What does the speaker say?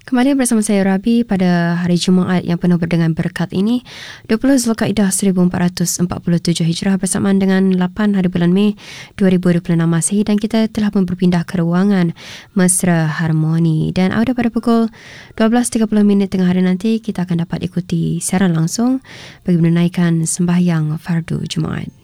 Kembali bersama saya Rabi pada hari Jumaat yang penuh dengan berkat ini, 20 Zulkaidah 1447 Hijrah bersamaan dengan 8 hari bulan Mei 2026 Masihi, dan kita telah pun berpindah ke ruangan Mesra Harmoni. Dan ada pada pukul 12.30 tengah hari nanti kita akan dapat ikuti siaran langsung bagi menunaikan sembahyang fardu Jumaat.